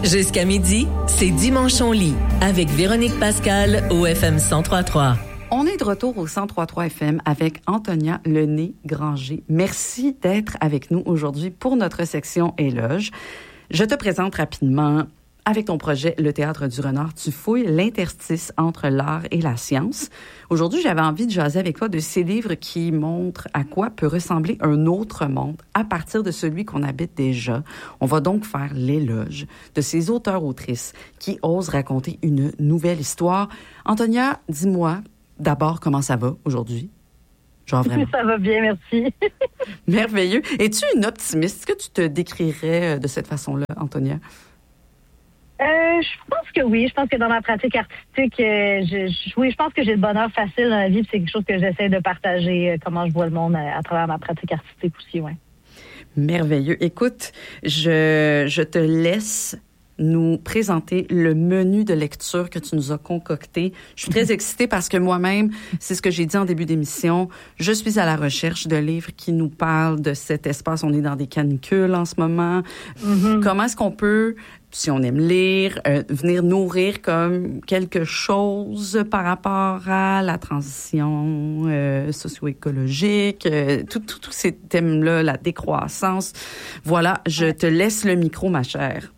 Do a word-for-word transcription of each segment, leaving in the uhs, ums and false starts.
Jusqu'à midi, c'est Dimanche on lit avec Véronique Pascal au F M cent trois trois. On est de retour au cent trois trois F M avec Antonia Lenné-Granger. Merci d'être avec nous aujourd'hui pour notre section Éloge. Je te présente rapidement, avec ton projet Le Théâtre du Renard, tu fouilles l'interstice entre l'art et la science. Aujourd'hui, j'avais envie de jaser avec toi de ces livres qui montrent à quoi peut ressembler un autre monde à partir de celui qu'on habite déjà. On va donc faire l'éloge de ces auteurs-autrices qui osent raconter une nouvelle histoire. Antonia, dis-moi d'abord comment ça va aujourd'hui? Genre vraiment. Ça va bien, merci. Merveilleux. Es-tu une optimiste? Est-ce que tu te décrirais de cette façon-là, Antonia? Euh, je pense que oui. Je pense que dans ma pratique artistique, euh, je, je, oui, je pense que j'ai le bonheur facile dans la vie. Puis c'est quelque chose que j'essaie de partager, euh, comment je vois le monde à, à travers ma pratique artistique aussi, ouais. Merveilleux. Écoute, je, je te laisse nous présenter le menu de lecture que tu nous as concocté. Je suis très excitée parce que moi-même, c'est ce que j'ai dit en début d'émission, je suis à la recherche de livres qui nous parlent de cet espace. On est dans des canicules en ce moment. Mm-hmm. Comment est-ce qu'on peut, si on aime lire, euh, venir nourrir comme quelque chose par rapport à la transition euh, socio-écologique, euh, tous tout, tout ces thèmes-là, la décroissance. Voilà, je te laisse le micro, ma chère.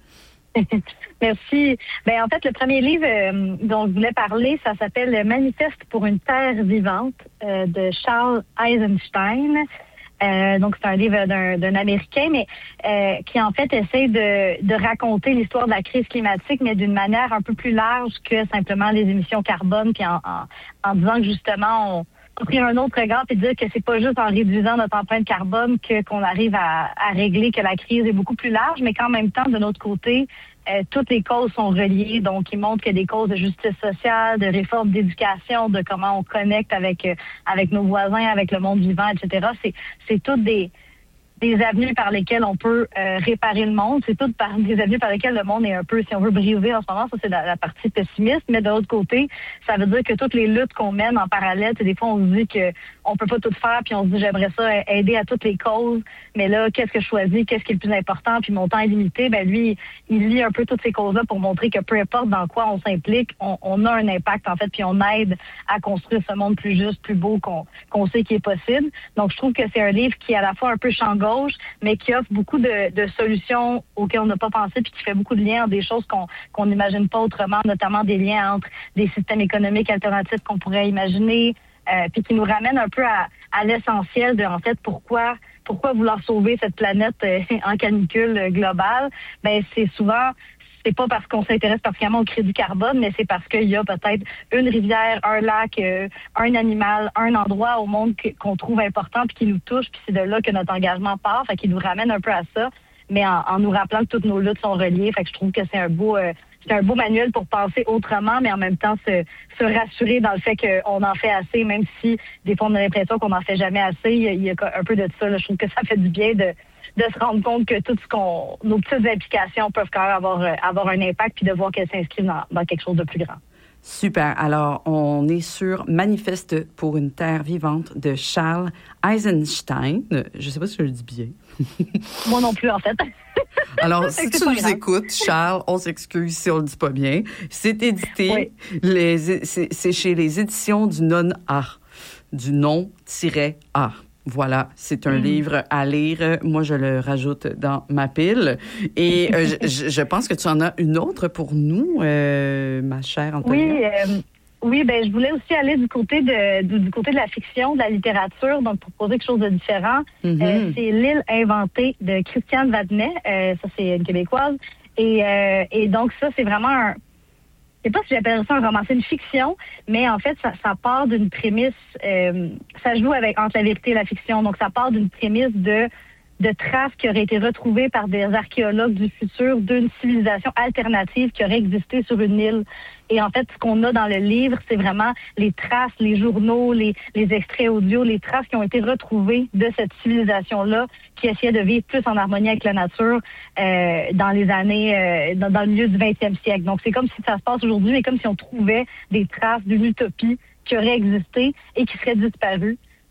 Merci. Ben en fait, le premier livre euh, dont je voulais parler, ça s'appelle « Manifeste pour une terre vivante euh, » de Charles Eisenstein. Euh, donc, c'est un livre d'un, d'un Américain, mais euh, qui, en fait, essaie de, de raconter l'histoire de la crise climatique, mais d'une manière un peu plus large que simplement les émissions carbone, puis en, en, en disant que, justement, on offrir un autre regard et dire que c'est pas juste en réduisant notre empreinte carbone que qu'on arrive à, à régler, que la crise est beaucoup plus large, mais qu'en même temps, de notre côté, euh, toutes les causes sont reliées. Donc, ils montrent qu'il y a des causes de justice sociale, de réforme d'éducation, de comment on connecte avec euh, avec nos voisins, avec le monde vivant, et cetera. C'est c'est toutes des des avenues par lesquelles on peut euh, réparer le monde. C'est toutes par, des avenues par lesquelles le monde est un peu, si on veut, brisé en ce moment. Ça, c'est la, la partie pessimiste. Mais de l'autre côté, ça veut dire que toutes les luttes qu'on mène en parallèle, des fois, on se dit que on peut pas tout faire, puis on se dit, j'aimerais ça aider à toutes les causes. Mais là, qu'est-ce que je choisis? Qu'est-ce qui est le plus important? Puis mon temps est limité. Ben lui, il lit un peu toutes ces causes-là pour montrer que peu importe dans quoi on s'implique, on, on a un impact, en fait, puis on aide à construire ce monde plus juste, plus beau qu'on, qu'on sait qui est possible. Donc, je trouve que c'est un livre qui est à la fois un peu champ gauche, mais qui offre beaucoup de, de solutions auxquelles on n'a pas pensé, puis qui fait beaucoup de liens entre des choses qu'on qu'on n'imagine pas autrement, notamment des liens entre des systèmes économiques alternatifs qu'on pourrait imaginer, euh, puis qui nous ramène un peu à, à l'essentiel de, en fait, pourquoi pourquoi vouloir sauver cette planète euh, en canicule globale. Ben c'est souvent c'est pas parce qu'on s'intéresse particulièrement au crédit carbone, mais c'est parce qu'il y a peut-être une rivière, un lac, euh, un animal, un endroit au monde que, qu'on trouve important puis qui nous touche, puis c'est de là que notre engagement part, fait qu'il nous ramène un peu à ça, mais en, en nous rappelant que toutes nos luttes sont reliées, fait que je trouve que c'est un beau euh, c'est un beau manuel pour penser autrement, mais en même temps se, se rassurer dans le fait qu'on en fait assez, même si des fois on a l'impression qu'on n'en fait jamais assez. Il y a, il y a un peu de ça, là. Je trouve que ça fait du bien de de se rendre compte que tout ce qu'on, nos petites implications peuvent quand même avoir, avoir un impact, puis de voir qu'elles s'inscrivent dans, dans quelque chose de plus grand. Super. Alors, on est sur Manifeste pour une terre vivante de Charles Eisenstein. Je ne sais pas si je le dis bien. Moi non plus, en fait. Alors, si tu nous grave. écoutes, Charles, on s'excuse si on le dit pas bien. C'est édité, oui. les, c'est, c'est chez les éditions du non-A, du non-A. Voilà, c'est un mmh. livre à lire. Moi, je le rajoute dans ma pile. Et euh, je, je pense que tu en as une autre pour nous, euh, ma chère Antonia. Oui, euh, oui, ben je voulais aussi aller du côté de du, du côté de la fiction, de la littérature, donc pour proposer quelque chose de différent. Mmh. Euh, c'est L'île inventée de Christiane Vadnet. Euh, ça, c'est une Québécoise. Et, euh, et donc ça, c'est vraiment un... Je sais pas si j'appelle ça un roman, c'est une fiction, mais en fait, ça, ça part d'une prémisse, euh, ça joue avec entre la vérité et la fiction, donc ça part d'une prémisse de de traces qui auraient été retrouvées par des archéologues du futur d'une civilisation alternative qui aurait existé sur une île. Et en fait, ce qu'on a dans le livre, c'est vraiment les traces, les journaux, les, les extraits audio, les traces qui ont été retrouvées de cette civilisation-là qui essayait de vivre plus en harmonie avec la nature euh, dans les années, euh, dans, dans le milieu du vingtième siècle. Donc, c'est comme si ça se passe aujourd'hui, mais comme si on trouvait des traces d'une utopie qui aurait existé et qui serait disparue.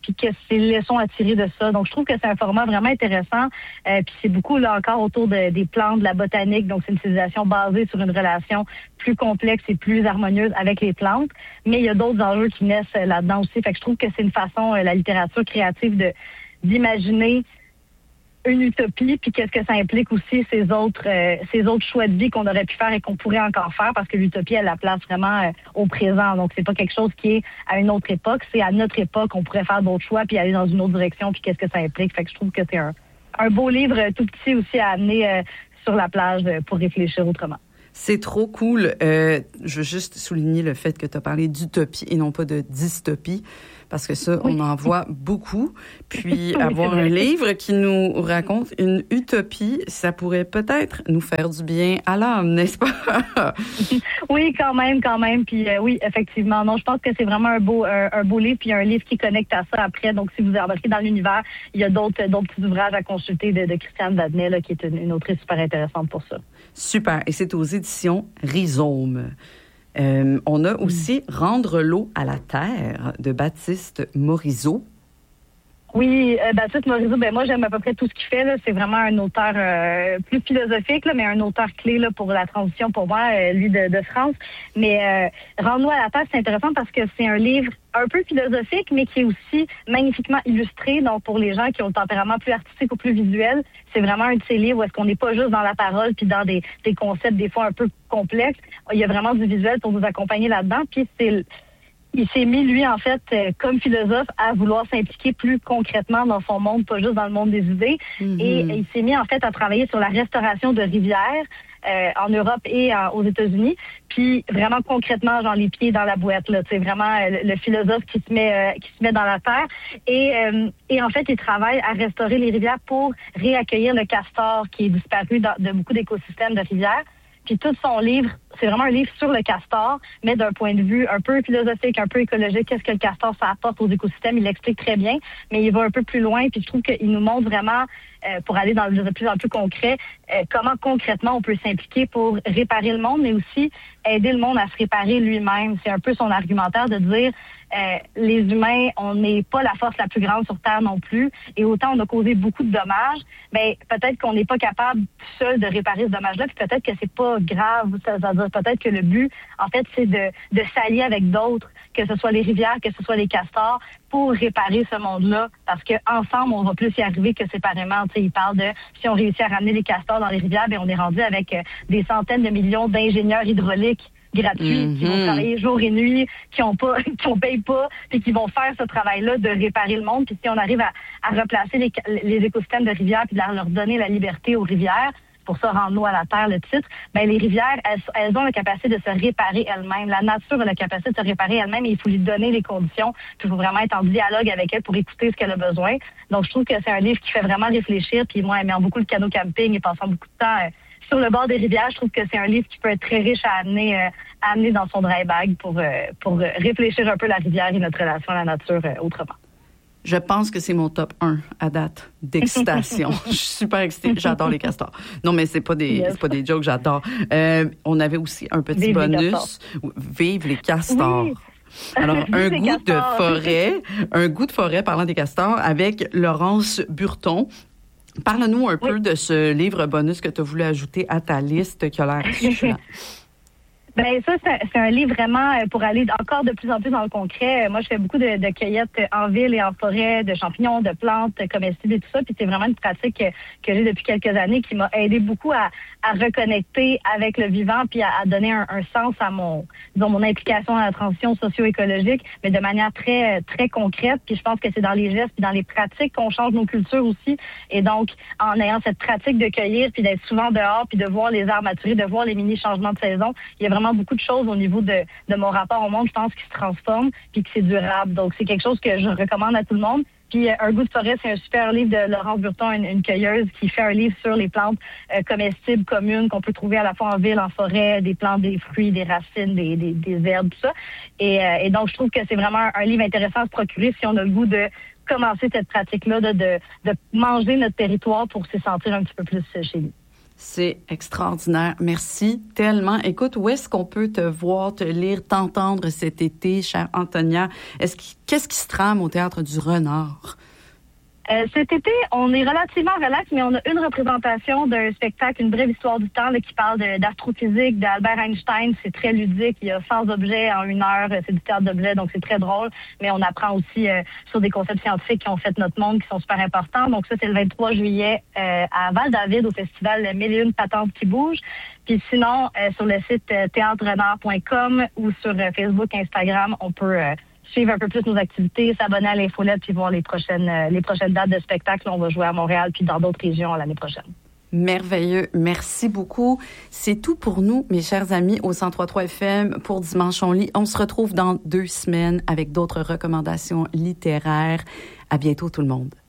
puis que c'est les leçons à tirer de ça. Donc, je trouve que c'est un format vraiment intéressant. Euh, puis c'est beaucoup, là, encore autour de, des plantes, de la botanique. Donc, c'est une civilisation basée sur une relation plus complexe et plus harmonieuse avec les plantes. Mais il y a d'autres enjeux qui naissent euh, là-dedans aussi. Fait que je trouve que c'est une façon, euh, la littérature créative, de d'imaginer une utopie, puis qu'est-ce que ça implique aussi ces autres euh, ces autres choix de vie qu'on aurait pu faire et qu'on pourrait encore faire, parce que l'utopie, elle la place vraiment euh, au présent. Donc, c'est pas quelque chose qui est à une autre époque, c'est à notre époque, on pourrait faire d'autres choix puis aller dans une autre direction, puis qu'est-ce que ça implique. Fait que je trouve que c'est un, un beau livre tout petit aussi à amener euh, sur la plage euh, pour réfléchir autrement. C'est trop cool. Euh, je veux juste souligner le fait que tu as parlé d'utopie et non pas de dystopie, parce que ça, oui. on en voit beaucoup. Puis oui, avoir un livre qui nous raconte une utopie, ça pourrait peut-être nous faire du bien à l'âme, n'est-ce pas? Oui, quand même, quand même. Puis euh, oui, effectivement. Non, je pense que c'est vraiment un beau, un, un beau livre, puis un livre qui connecte à ça après. Donc, si vous embarquez dans l'univers, il y a d'autres, d'autres petits ouvrages à consulter de, de Christiane Vadnet, là, qui est une, une autrice super intéressante pour ça. Super. Et c'est aux éditions Rhizome. Euh, on a aussi mmh. Rendre l'eau à la terre de Baptiste Morisot. Oui, euh, Baptiste Morisot, ben moi j'aime à peu près tout ce qu'il fait. Là. C'est vraiment un auteur euh, plus philosophique, là, mais un auteur clé là, pour la transition pour moi, euh, lui de, de France. Mais euh, Rendre-nous à la terre, c'est intéressant parce que c'est un livre un peu philosophique, mais qui est aussi magnifiquement illustré. Donc pour les gens qui ont le tempérament plus artistique ou plus visuel, c'est vraiment un de ces livres où est-ce qu'on n'est pas juste dans la parole puis dans des, des concepts des fois un peu complexes. Il y a vraiment du visuel pour vous accompagner là-dedans. Puis c'est Il s'est mis, lui, en fait, euh, comme philosophe, à vouloir s'impliquer plus concrètement dans son monde, pas juste dans le monde des idées. Mm-hmm. Et, et il s'est mis, en fait, à travailler sur la restauration de rivières euh, en Europe et en, aux États-Unis. Puis, vraiment concrètement, genre les pieds dans la boîte, là. C'est vraiment euh, le, le philosophe qui se met euh, qui se met dans la terre. Et, euh, et en fait, il travaille à restaurer les rivières pour réaccueillir le castor qui est disparu dans, de beaucoup d'écosystèmes de rivières. Puis tout son livre, c'est vraiment un livre sur le castor, mais d'un point de vue un peu philosophique, un peu écologique. Qu'est-ce que le castor, ça apporte aux écosystèmes? Il l'explique très bien, mais il va un peu plus loin. Puis je trouve qu'il nous montre vraiment, euh, pour aller dans le plus en plus concret, euh, comment concrètement on peut s'impliquer pour réparer le monde, mais aussi aider le monde à se réparer lui-même. C'est un peu son argumentaire de dire... Euh, les humains, on n'est pas la force la plus grande sur Terre non plus, et autant on a causé beaucoup de dommages, ben peut-être qu'on n'est pas capable seul de réparer ce dommage-là, puis peut-être que c'est pas grave, c'est-à-dire peut-être que le but, en fait, c'est de, de s'allier avec d'autres, que ce soit les rivières, que ce soit les castors, pour réparer ce monde-là, parce que ensemble, on va plus y arriver que séparément. Tu sais, il parle de si on réussit à ramener les castors dans les rivières, ben on est rendu avec euh, des centaines de millions d'ingénieurs hydrauliques gratuits, mm-hmm. qui vont travailler jour et nuit, qui ont pas, qui on paye pas, puis qui vont faire ce travail-là de réparer le monde. Puis si on arrive à, à replacer les, les écosystèmes de rivières, puis de leur donner la liberté aux rivières, pour ça, rendre l'eau à la terre, le titre, ben les rivières, elles, elles ont la capacité de se réparer elles-mêmes. La nature a la capacité de se réparer elle-même, et il faut lui donner les conditions. Puis il faut vraiment être en dialogue avec elle pour écouter ce qu'elle a besoin. Donc je trouve que c'est un livre qui fait vraiment réfléchir. Puis moi, aimant beaucoup le canot camping et passant beaucoup de temps euh, sur le bord des rivières, je trouve que c'est un livre qui peut être très riche à amener, euh, à amener dans son dry bag pour, euh, pour réfléchir un peu la rivière et notre relation à la nature euh, autrement. Je pense que c'est mon top un à date d'excitation. Je suis super excitée. J'adore les castors. Non, mais c'est pas des, yes. c'est pas des jokes, j'adore. Euh, on avait aussi un petit Vive bonus. Vive les castors. Oui. Alors, un goût castors. de forêt, un goût de forêt parlant des castors avec Laurence Burton. Parle-nous un oui. peu de ce livre bonus que tu as voulu ajouter à ta liste qui a l'air suffisant. Ben ça, c'est, c'est un livre vraiment pour aller encore de plus en plus dans le concret. Moi, je fais beaucoup de, de cueillettes en ville et en forêt, de champignons, de plantes comestibles et tout ça. Puis c'est vraiment une pratique que, que j'ai depuis quelques années qui m'a aidé beaucoup à, à reconnecter avec le vivant, puis à, à donner un, un sens à mon, disons, mon implication à la transition socio-écologique, mais de manière très, très concrète. Puis je pense que c'est dans les gestes, puis dans les pratiques qu'on change nos cultures aussi. Et donc, en ayant cette pratique de cueillir, puis d'être souvent dehors, puis de voir les arbres maturer, de voir les mini changements de saison, il y a vraiment beaucoup de choses au niveau de, de mon rapport au monde, je pense, qui se transforment puis que c'est durable. Donc, c'est quelque chose que je recommande à tout le monde. Puis, euh, Un goût de forêt, c'est un super livre de Laurence Burton, une, une cueilleuse, qui fait un livre sur les plantes euh, comestibles communes qu'on peut trouver à la fois en ville, en forêt, des plantes, des fruits, des racines, des, des, des herbes, tout ça. Et, euh, et donc, je trouve que c'est vraiment un, un livre intéressant à se procurer si on a le goût de commencer cette pratique-là, de, de, de manger notre territoire pour se sentir un petit peu plus chez nous. C'est extraordinaire. Merci tellement. Écoute, où est-ce qu'on peut te voir, te lire, t'entendre cet été, chère Antonia? Est-ce qu', qu'est-ce qui se trame au Théâtre du Renard? Euh, cet été, on est relativement relax, mais on a une représentation d'un spectacle, Une brève histoire du temps, là, qui parle de, d'astrophysique, d'Albert Einstein. C'est très ludique. Il y a cent objets en une heure. C'est du théâtre d'objets, donc c'est très drôle. Mais on apprend aussi euh, sur des concepts scientifiques qui ont fait notre monde, qui sont super importants. Donc ça, c'est le vingt-trois juillet euh, à Val-David, au festival Mille et une patentes qui bougent. Puis sinon, euh, sur le site euh, théâtre renard point com ou sur euh, Facebook, Instagram, on peut... Euh, suivre un peu plus nos activités, s'abonner à l'infolette puis voir les prochaines euh, les prochaines dates de spectacle. On va jouer à Montréal puis dans d'autres régions l'année prochaine. Merveilleux. Merci beaucoup. C'est tout pour nous, mes chers amis, au cent trois virgule trois F M pour Dimanche on lit. On se retrouve dans deux semaines avec d'autres recommandations littéraires. À bientôt tout le monde.